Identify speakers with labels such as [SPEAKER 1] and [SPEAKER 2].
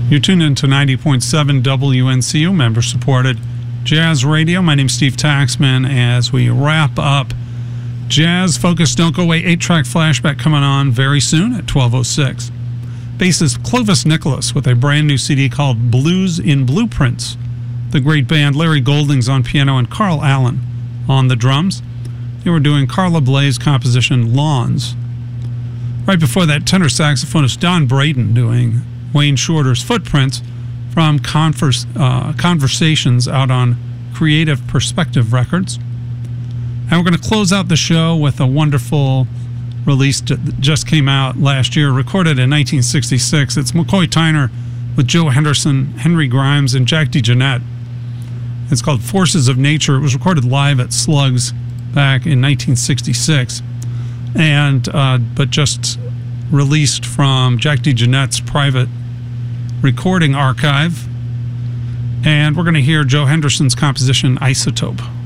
[SPEAKER 1] You're tuned into 90.7 WNCU, member-supported Jazz Radio. My name's Steve Taxman. As we wrap up Jazz Focus Don't Go Away 8-track flashback coming on very soon at 12:06. Bassist Clovis Nicholas with a brand new CD called Blues in Blueprints. The great band Larry Goldings on piano and Carl Allen on the drums. They were doing Carla Bley's composition Lawns. Right before that, tenor saxophonist Don Braden doing Wayne Shorter's Footprints from Conversations out on Creative Perspective Records. And we're going to close out the show with a wonderful release that just came out last year, recorded in 1966. It's McCoy Tyner with Joe Henderson, Henry Grimes, and Jack DeJohnette. It's called Forces of Nature. It was recorded live at Slugs back in 1966, but just released from Jack DeJohnette's private recording archive. And we're going to hear Joe Henderson's composition Isotope.